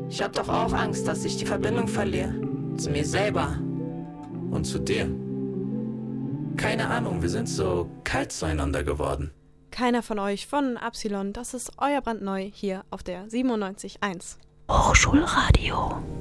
Ich hab doch auch Angst, dass ich die Verbindung verliere. Zu mir selber. Und zu dir. Keine Ahnung, wir sind so kalt zueinander geworden. Keiner von euch von Absilon, das ist euer brandneu hier auf der 97.1. Hochschulradio.